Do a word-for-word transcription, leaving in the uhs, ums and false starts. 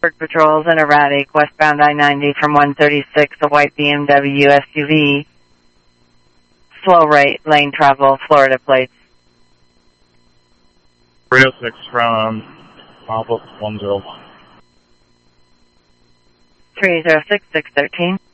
Patrols and erratic westbound I ninety from one thirty-six, a white B M W S U V. Slow rate, lane travel, Florida plates. three oh six from Papa one oh one. three oh six, six thirteen.